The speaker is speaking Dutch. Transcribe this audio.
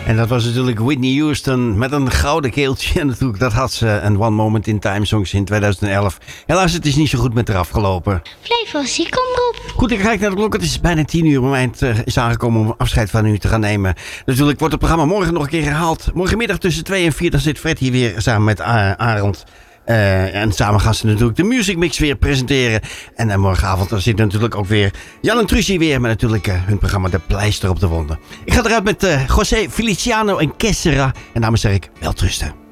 En dat was natuurlijk Whitney Houston met een gouden keeltje. En natuurlijk, dat had ze een One Moment in Time Songs in 2011. Helaas, het is niet zo goed met haar afgelopen. Flevozie, kom erop. Goed, ik kijk naar de klok. Het is bijna 10 uur. Moment is aangekomen om afscheid van u te gaan nemen. Natuurlijk wordt het programma morgen nog een keer herhaald. Morgenmiddag tussen 2 en 4 dan zit Fred hier weer samen met Arend. En samen gaan ze natuurlijk de Music Mix weer presenteren. En morgenavond dan zit natuurlijk ook weer Jan en Trucy weer. Met natuurlijk hun programma De Pleister op de Wonden. Ik ga eruit met José Feliciano en Kessera. En dames zeg ik, welterusten.